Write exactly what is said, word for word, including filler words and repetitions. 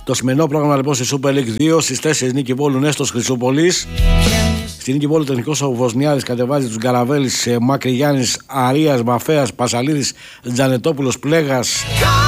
Το σημερινό πρόγραμμα λοιπόν στη Super League δύο, στις τέσσερις Νίκη Βόλου, Νέστος Χρυσουπολής. Στην Νίκη Βόλου τεχνικός ο Βοσνιάδης κατεβάζει τους Γκαραβέλης, Μακρυγιάννης, Αρίας, Μαφέας, Πασαλίδης, Τζανετόπουλος, Πλέγας,